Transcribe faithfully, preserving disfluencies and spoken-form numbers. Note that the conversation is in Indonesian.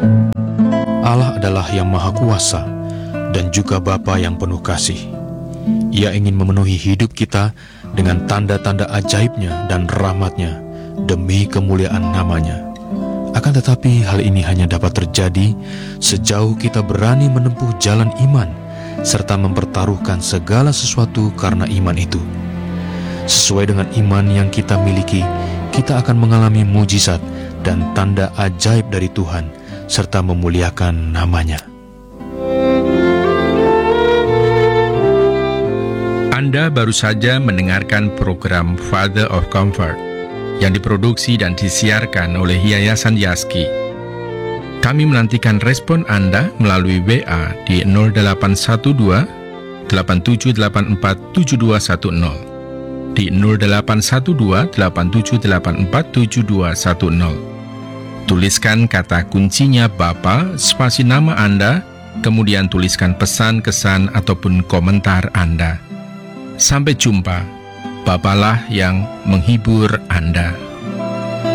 Allah adalah yang Maha Kuasa dan juga Bapa yang penuh kasih. Ia ingin memenuhi hidup kita dengan tanda-tanda ajaibnya dan rahmatnya demi kemuliaan namanya. Akan tetapi hal ini hanya dapat terjadi sejauh kita berani menempuh jalan iman serta mempertaruhkan segala sesuatu karena iman itu. Sesuai dengan iman yang kita miliki, kita akan mengalami mujizat dan tanda ajaib dari Tuhan serta memuliakan namanya. Anda baru saja mendengarkan program Father of Comfort yang diproduksi dan disiarkan oleh Yayasan Yaski. Kami menantikan respon Anda melalui W A di nol delapan satu dua, delapan tujuh delapan empat, tujuh dua satu nol, di nol delapan satu dua, delapan tujuh delapan empat, tujuh dua satu nol. Tuliskan kata kuncinya Bapa, spasi nama Anda, kemudian tuliskan pesan, kesan, ataupun komentar Anda. Sampai jumpa, Bapalah yang menghibur Anda.